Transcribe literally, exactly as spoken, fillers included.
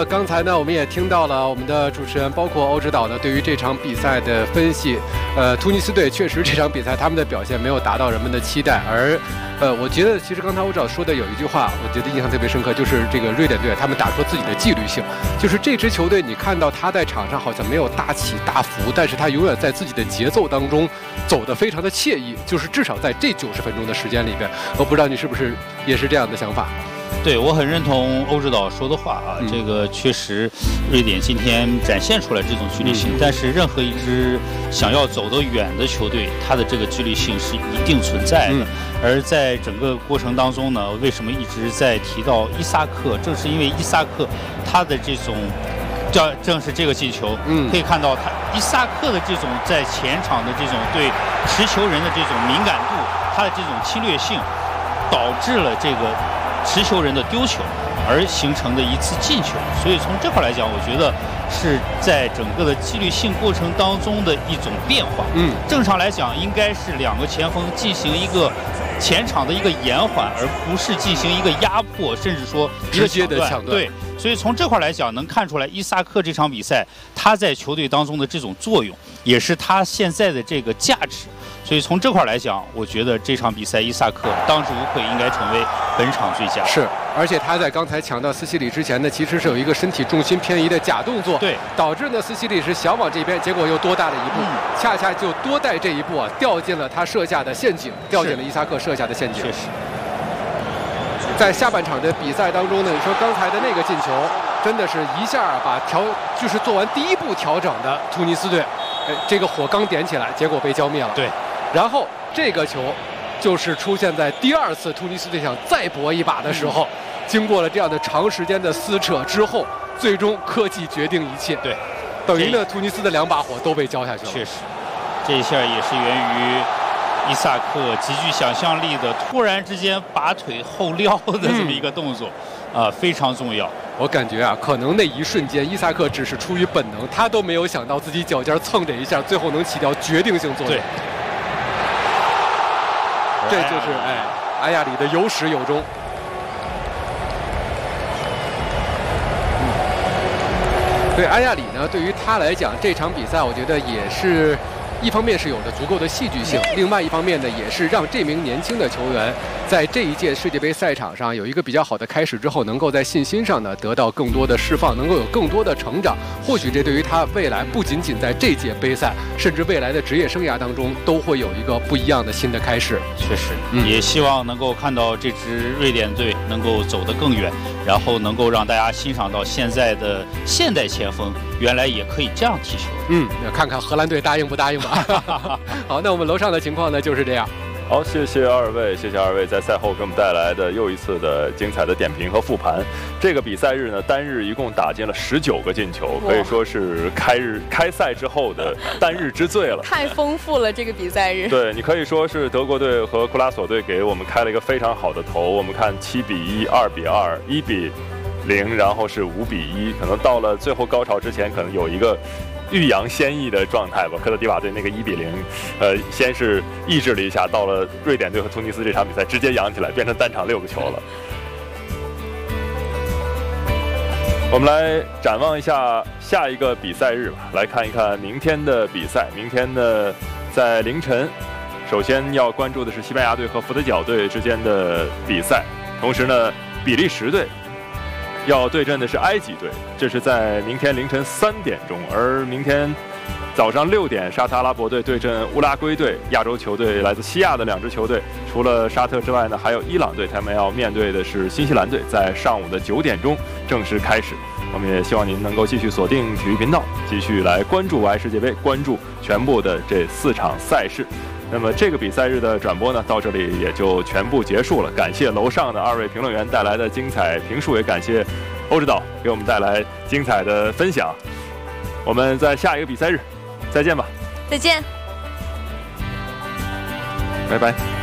刚才呢，我们也听到了我们的主持人，包括欧指导呢，对于这场比赛的分析。呃，突尼斯队确实这场比赛他们的表现没有达到人们的期待，而，呃，我觉得其实刚才欧指导说的有一句话，我觉得印象特别深刻，就是这个瑞典队他们打出自己的纪律性，就是这支球队你看到他在场上好像没有大起大伏，但是他永远在自己的节奏当中走得非常的惬意，就是至少在这九十分钟的时间里边，我不知道你是不是也是这样的想法。 对，我很认同欧指导说的话啊，嗯、这个确实，瑞典今天展现出来这种纪律性，嗯、但是任何一支想要走得远的球队，它的这个纪律性是一定存在的。嗯、而在整个过程当中呢，为什么一直在提到伊萨克？正是因为伊萨克他的这种，叫正是这个进球，嗯，可以看到他伊萨克的这种在前场的这种对持球人的这种敏感度，他的这种侵略性，导致了这个持球人的丢球而形成的一次进球，所以从这块来讲，我觉得是在整个的纪律性过程当中的一种变化。嗯，正常来讲，应该是两个前锋进行一个前场的一个延缓，而不是进行一个压迫，甚至说直接的抢断。 对，所以从这块来讲，能看出来伊萨克这场比赛他在球队当中的这种作用，也是他现在的这个价值。所以从这块来讲，我觉得这场比赛伊萨克当之无愧应该成为本场最佳。 是，而且他在刚才抢到斯西里之前呢，其实是有一个身体重心偏移的假动作， 对， 导致呢斯西里是想往这边，结果又多带了一步，嗯、恰恰就多带这一步啊，掉进了他设下的陷阱，掉进了伊萨克设下的陷阱。 确实， 在下半场的比赛当中呢，你说刚才的那个进球，真的是一下把调就是做完第一步调整的突尼斯队，哎，这个火刚点起来，结果被浇灭了。 对。然后这个球就是出现在第二次突尼斯队想再搏一把的时候，嗯、经过了这样的长时间的撕扯之后，最终科技决定一切。 对， 等于呢突尼斯的两把火都被浇下去了。 确实，这一下也是源于伊萨克极具想象力的突然之间拔腿后撩的这么一个动作，啊、嗯呃，非常重要。 我感觉啊，可能那一瞬间伊萨克只是出于本能，他都没有想到自己脚尖蹭这一下，最后能起到决定性作用。 对。 这就是哎，阿亚里的有始有终。嗯，对阿亚里呢，对于他来讲，这场比赛我觉得也是一方面是有着足够的戏剧性，另外一方面呢，也是让这名年轻的球员在这一届世界杯赛场上有一个比较好的开始之后，能够在信心上呢得到更多的释放，能够有更多的成长。或许这对于他未来不仅仅在这届杯赛，甚至未来的职业生涯当中，都会有一个不一样的新的开始。 确实，嗯、也希望能够看到这支瑞典队能够走得更远，然后能够让大家欣赏到现在的现代前锋原来也可以这样踢球。 嗯，看看荷兰队答应不答应吧。好，那我们楼上的情况呢就是这样。 好，谢谢二位，谢谢二位在赛后给我们带来的又一次的精彩的点评和复盘。这个比赛日呢，单日一共打进了十九个进球，可以说是开日开赛之后的单日之最了。 太丰富了，这个比赛日。 对，你可以说是德国队和库拉索队给我们开了一个非常好的头。我们看七比一、二比二、一比零，然后是五比一，可能到了最后高潮之前，可能有一个欲扬先抑的状态吧。科特迪瓦队那个一比零，呃，先是抑制了一下，到了瑞典队和突尼斯这场比赛直接扬起来，变成单场六个球了。我们来展望一下下一个比赛日吧，来看一看明天的比赛。明天呢，在凌晨，首先要关注的是西班牙队和福德角队之间的比赛，同时呢，比利时队要对阵的是埃及队，这是在明天凌晨三点钟。而明天早上六点，沙特阿拉伯队对阵乌拉圭队，亚洲球队来自西亚的两支球队，除了沙特之外呢，还有伊朗队，他们要面对的是新西兰队，在上午的九点钟正式开始。我们也希望您能够继续锁定体育频道，继续来关注爱世界杯，关注全部的这四场赛事。那么这个比赛日的转播呢，到这里也就全部结束了。感谢楼上的二位评论员带来的精彩评述，也感谢欧指导给我们带来精彩的分享。我们在下一个比赛日再见吧。 再见。 拜拜。